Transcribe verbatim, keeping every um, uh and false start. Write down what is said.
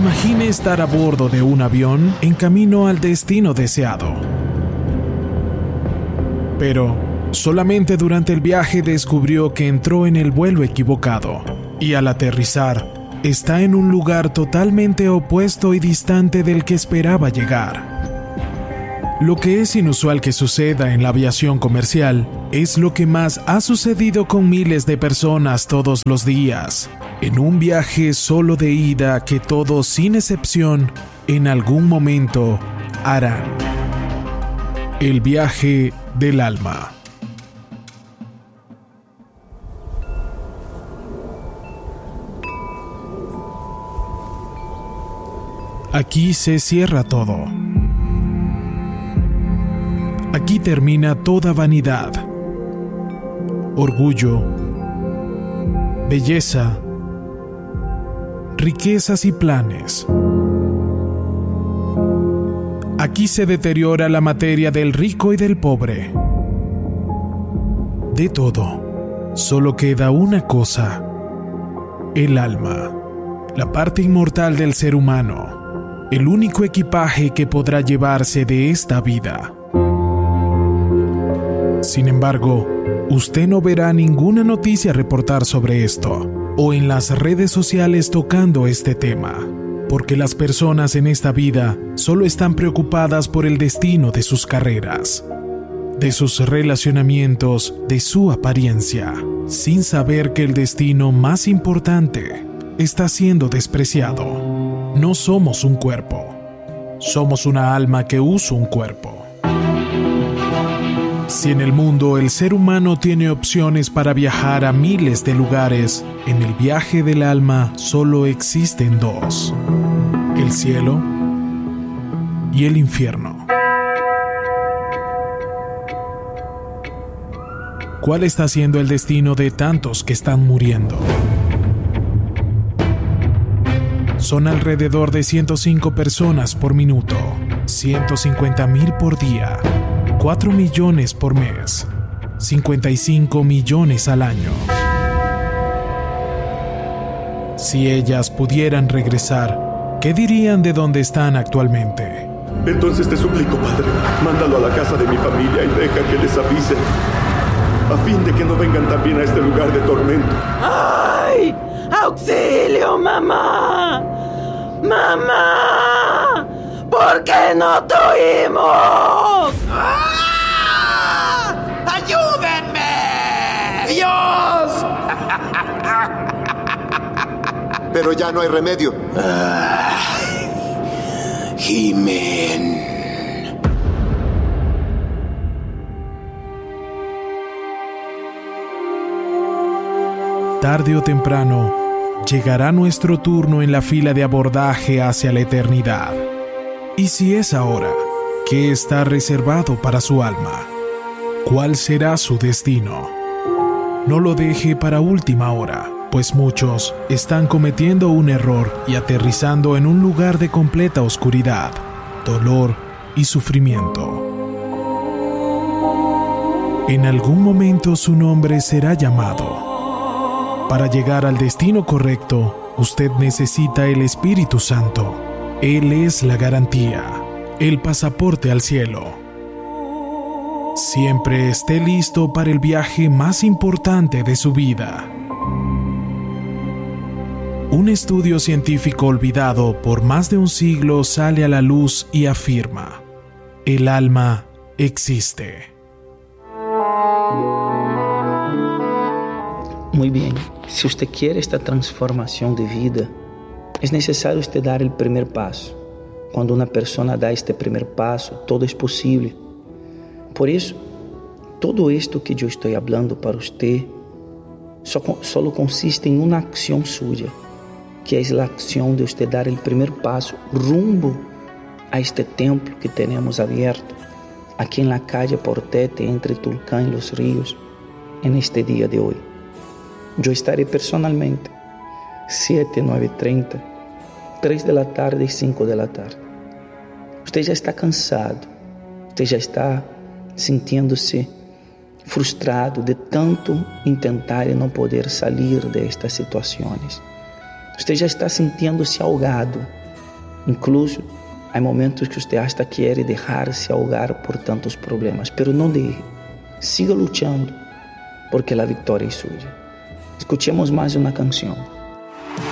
Imagine estar a bordo de un avión en camino al destino deseado. Pero solamente durante el viaje descubrió que entró en el vuelo equivocado y al aterrizar está en un lugar totalmente opuesto y distante del que esperaba llegar. Lo que es inusual que suceda en la aviación comercial es lo que más ha sucedido con miles de personas todos los días, en un viaje solo de ida que todos, sin excepción, en algún momento harán. El viaje del alma. Aquí se cierra todo. Aquí termina toda vanidad, orgullo, belleza, riquezas y planes. Aquí se deteriora la materia del rico y del pobre. De todo, solo queda una cosa: el alma, la parte inmortal del ser humano, el único equipaje que podrá llevarse de esta vida. Sin embargo, usted no verá ninguna noticia reportar sobre esto, o en las redes sociales tocando este tema, porque las personas en esta vida solo están preocupadas por el destino de sus carreras, de sus relacionamientos, de su apariencia, sin saber que el destino más importante está siendo despreciado. No somos un cuerpo, somos una alma que usa un cuerpo. Si en el mundo el ser humano tiene opciones para viajar a miles de lugares, en el viaje del alma solo existen dos: el cielo y el infierno. ¿Cuál está siendo el destino de tantos que están muriendo? Son alrededor de ciento cinco personas por minuto, ciento cincuenta mil por día, cuatro millones por mes, cincuenta y cinco millones al año. Si ellas pudieran regresar, ¿qué dirían de dónde están actualmente? Entonces te suplico, Padre, mándalo a la casa de mi familia y deja que les avisen, a fin de que no vengan también a este lugar de tormento. ¡Ay! ¡Auxilio, mamá! ¡Mamá! ¿Por qué no te oímos? ¡Ah! ¡Ayúdenme! ¡Dios! Pero ya no hay remedio. Ay, gimen. Tarde o temprano, llegará nuestro turno en la fila de abordaje hacia la eternidad. Y si es ahora, ¿qué está reservado para su alma? ¿Cuál será su destino? No lo deje para última hora, pues muchos están cometiendo un error y aterrizando en un lugar de completa oscuridad, dolor y sufrimiento. En algún momento su nombre será llamado. Para llegar al destino correcto, usted necesita el Espíritu Santo. Él es la garantía, el pasaporte al cielo. Siempre esté listo para el viaje más importante de su vida. Un estudio científico olvidado por más de un siglo sale a la luz y afirma: el alma existe. Muy bien, si usted quiere esta transformación de vida, es necesario usted dar el primer paso. Cuando una persona da este primer paso, todo es posible. Por eso, todo esto que yo estoy hablando para usted solo consiste en una acción suya, que es la acción de usted dar el primer paso rumbo a este templo que tenemos abierto aquí en la calle Portete, entre Tulcán y Los Ríos, en este día de hoy. Yo estaré personalmente siete, nueve y treinta, tres de la tarde y cinco de la tarde. Usted ya está cansado, usted ya está sintiéndose frustrado de tanto intentar y no poder salir de estas situaciones. Usted já está sintiendo-se ahogado Incluso há momentos que você hasta quer deixar-se ahogar por tantos problemas, pero não deje. Siga lutando, porque a vitória é sua. Escuchemos mais uma canção.